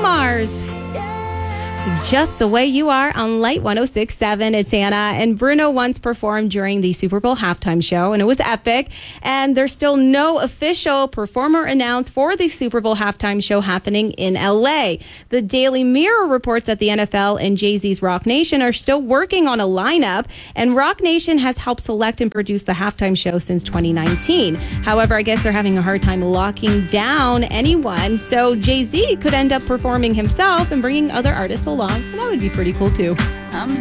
Mars. Just the Way You Are on Light 106.7. It's Anna. And Bruno once performed during the Super Bowl halftime show, and it was epic. And there's still no official performer announced for the Super Bowl halftime show happening in LA. The Daily Mirror reports that the NFL and Jay-Z's Rock Nation are still working on a lineup, and Rock Nation has helped select and produce the halftime show since 2019. However, I guess they're having a hard time locking down anyone, so Jay-Z could end up performing himself and bringing other artists along, and that would be pretty cool too.